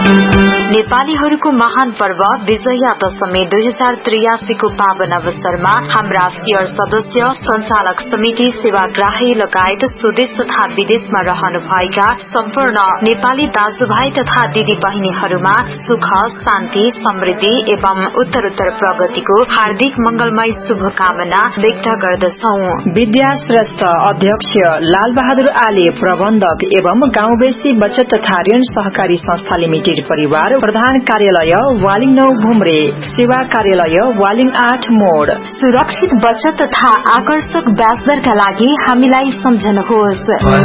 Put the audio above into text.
नेपालीहरूको महान पर्व विजया दशमी 2083 को पावन अवसरमा हाम्रा शेयर सदस्य, संचालक समिति, सेवाग्राही लगायत स्वदेश तथा विदेशमा रहनुभएका सम्पूर्ण नेपाली दाजुभाइ तथा दिदी बहिनीहरूमा सुख, शान्ति, समृद्धि एवं उत्तरोत्तर प्रगतिको हार्दिक मंगलमय शुभकामना व्यक्त गर्दछौ। विद्या श्रेष्ठ अध्यक्ष लाल बहादुर आले प्रबन्धक एवं गाउँबेसी बचत तथा ऋण सहकारी संस्था लिमिटेड परिवार, प्रधान कार्यालय वालिङ 9 भुमरे, सेवा कार्यालय वालिङ 8 मोड। सुरक्षित बचत तथा आकर्षक ब्याज दरका लागि हामीलाई सम्झनुहोस्।